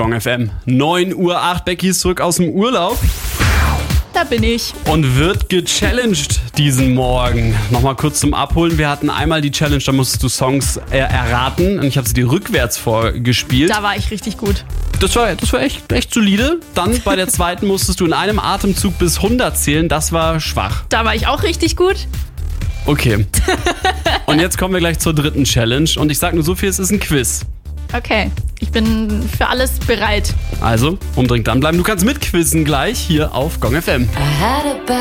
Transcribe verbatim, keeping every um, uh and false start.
Gong F M. neun Uhr acht, Becky ist zurück aus dem Urlaub. Da bin ich. Und wird gechallenged diesen Morgen. Nochmal kurz zum Abholen. Wir hatten einmal die Challenge, da musstest du Songs äh, erraten. Und ich habe sie dir rückwärts vorgespielt. Da war ich richtig gut. Das war, das war echt, echt solide. Dann bei der zweiten musstest du in einem Atemzug bis hundert zählen. Das war schwach. Da war ich auch richtig gut. Okay. Und jetzt kommen wir gleich zur dritten Challenge. Und ich sag nur so viel, es ist ein Quiz. Okay, ich bin für alles bereit. Also, unbedingt dranbleiben. Du kannst mitquizzen gleich hier auf Gong F M.